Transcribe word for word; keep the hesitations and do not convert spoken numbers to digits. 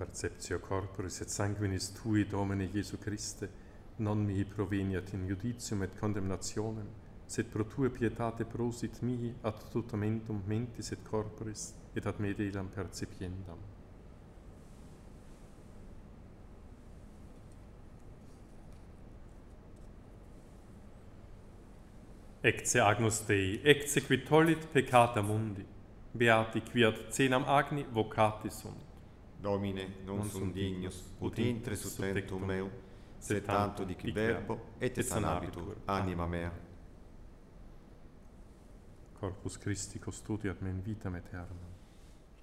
Perceptio corporis et sanguinis tui, Domine Iesu Christe, non mihi proveniat in judicium et condemnationem, sed pro tua pietate prosit mihi ad tutamentum mentis et corporis, et ad me delam percipiendam. Ecce agnus Dei, ecce qui tollit peccata mundi, beati qui ad cenam agni vocati sunt. Domine, non sum dignus, ut intre sub tectum meu, sed tanto dici verbo, et sanabitur anima mea. Corpus Christi custodiat me in vitam aeternam.